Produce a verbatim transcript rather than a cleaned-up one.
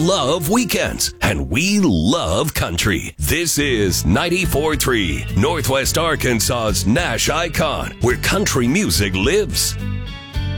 love weekends, and we love country. This is ninety-four point three, Northwest Arkansas's Nash Icon, where country music lives.